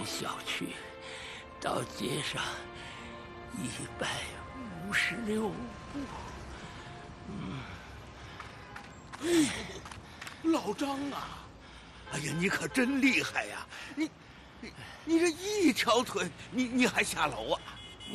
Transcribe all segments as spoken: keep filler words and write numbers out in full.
小区到街上一百五十六步。嗯， 哎，老张啊，哎呀，你可真厉害呀！你，你，你这一条腿，你你还下楼啊？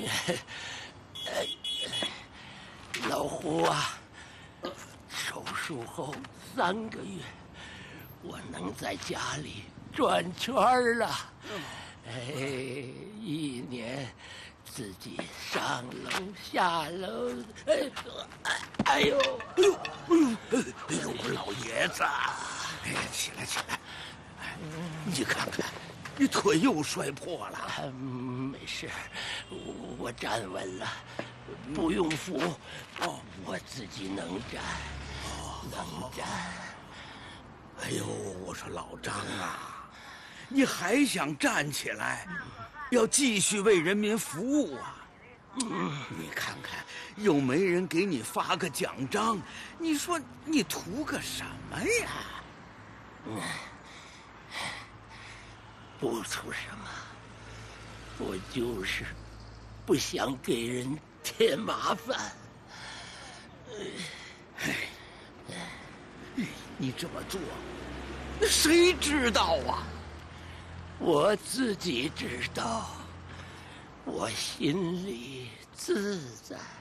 老胡啊，手术后三个月，我能在家里转圈了。哎，一年自己上楼下楼，哎，哎呦， 哎呦，哎呦，哎呦，我老爷子，哎呀，起来起来，哎，你看看，你腿又摔破了。 没事，我我站稳了，不用扶，哦，我自己能站，能站。 哎呦，我说老张啊，你还想站起来，要继续为人民服务啊？嗯，你看看，又没人给你发个奖章，你说你图个什么呀？ 嗯，不图什么，我就是不想给人添麻烦。 哎，你这么做，谁知道啊？ 我自己知道，我心里自在。